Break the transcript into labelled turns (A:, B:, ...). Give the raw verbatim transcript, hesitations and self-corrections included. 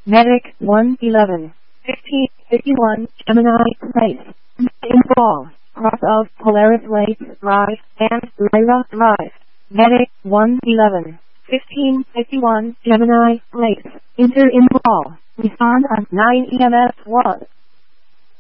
A: Medic one eleven, fifteen fifty-one, Gemini Place. In Ball, cross of Polaris Lake Drive and Lyra Drive. Medic one eleven, fifteen fifty-one, Gemini Place. Enter in Ball. Respond on nine E M S one.